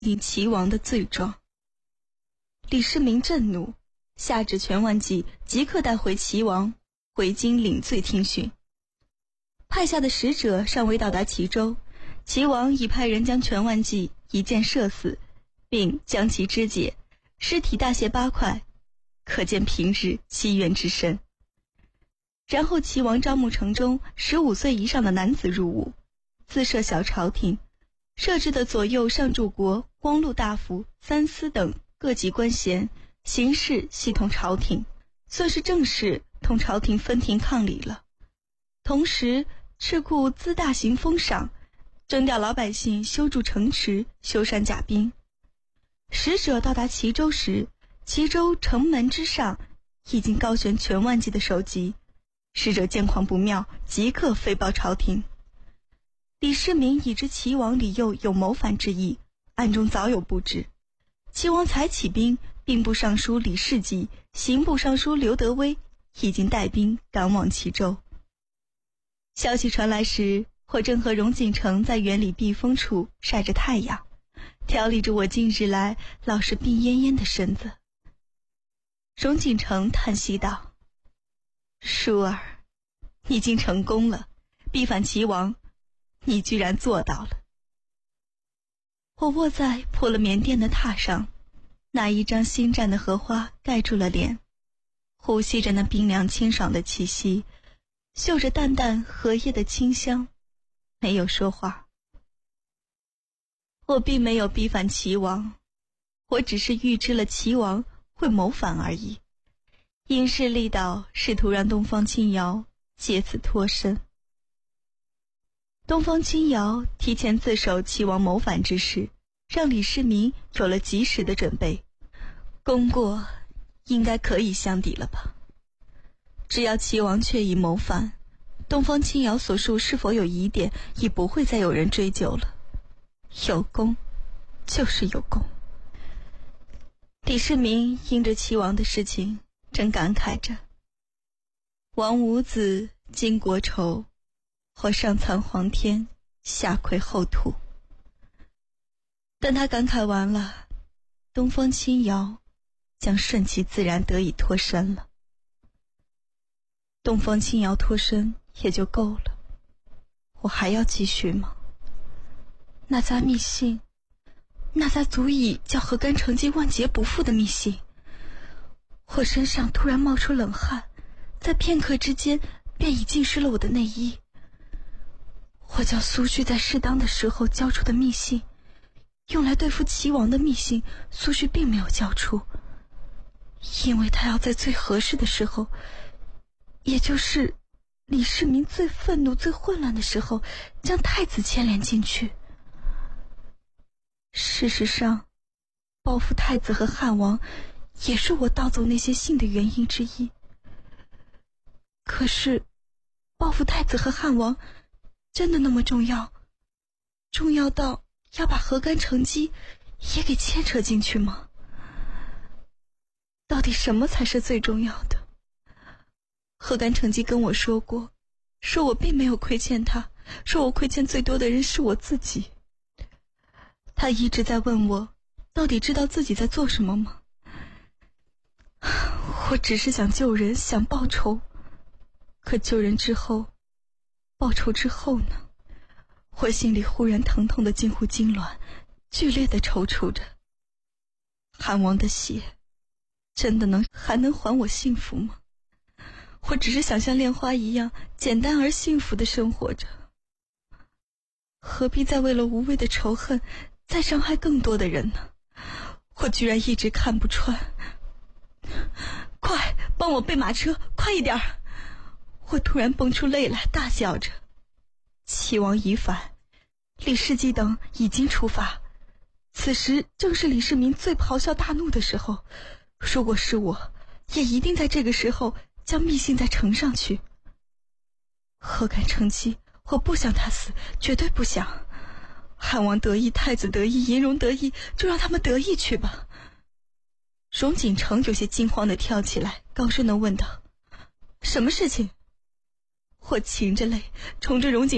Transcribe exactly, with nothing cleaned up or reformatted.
引齐王的罪状。李世民震怒，下旨全万骑即刻带回齐王回京领罪听讯。派下的使者尚未到达齐州，齐王已派人将全万骑一箭射死，并将其肢解，尸体大卸八块，可见平日积怨之深。然后齐王招募城中十五岁以上的男子入伍，自设小朝廷，设置的左右上柱国、光禄大夫、三司等各级官衔，行事系统朝廷，算是正式同朝廷分庭抗礼了。同时敕库资大行封赏，征调老百姓修筑城池、修缮甲兵。使者到达齐州时，齐州城门之上已经高悬全万骑的首级。使者见况不妙，即刻飞报朝廷。李世民已知齐王李佑有谋反之意，暗中早有布置。齐王才起兵，兵部尚书李世基、刑部尚书刘德威已经带兵赶往齐州。消息传来时，我正和荣景成在园里避风处晒着太阳，调理着我近日来老是病恹恹的身子。荣景成叹息道：舒儿，你已经成功了，逼反齐王，你居然做到了。我卧在铺了棉垫的榻上，拿一张新绽的荷花盖住了脸，呼吸着那冰凉清爽的气息，嗅着淡淡荷叶的清香，没有说话。我并没有逼反齐王，我只是预知了齐王会谋反而已，因势利导，试图让东方青瑶借此脱身。东方青瑶提前自首齐王谋反之事，让李世民有了及时的准备，功过应该可以相抵了吧。只要齐王确已谋反，东方青瑶所述是否有疑点，已不会再有人追究了。有功就是有功。李世民因着齐王的事情正感慨着，王无子，今国仇，或上苍皇天，下愧后土。等他感慨完了，东方青瑶将顺其自然得以脱身了。东方青瑶脱身也就够了，我还要继续吗？那杂密信，那杂足以叫何干成疾万劫不复的密信，我身上突然冒出冷汗，在片刻之间便已浸湿了我的内衣。我叫苏旭在适当的时候交出的密信，用来对付齐王的密信，苏旭并没有交出，因为他要在最合适的时候，也就是李世民最愤怒最混乱的时候，将太子牵连进去。事实上，报复太子和汉王也是我盗走那些信的原因之一。可是报复太子和汉王真的那么重要，重要到要把何干成疾也给牵扯进去吗？到底什么才是最重要的？何干成疾跟我说过，说我并没有亏欠他，说我亏欠最多的人是我自己。他一直在问我，到底知道自己在做什么吗？我只是想救人，想报仇。可救人之后，报仇之后呢？我心里忽然疼痛的近乎痉挛，剧烈的抽搐着。汉王的血，真的能还能还我幸福吗？我只是想像莲花一样简单而幸福的生活着，何必再为了无谓的仇恨再伤害更多的人呢？我居然一直看不穿。快帮我备马车，快一点儿！我突然蹦出泪来，大叫着。齐王已返，李世基等已经出发，此时正是李世民最咆哮大怒的时候，如果是我，也一定在这个时候将密信再呈上去。何干成疾，我不想他死，绝对不想。汉王得意，太子得意，颜容得意，就让他们得意去吧。荣景成有些惊慌地跳起来，高声地问道：什么事情？我噙着泪冲着荣景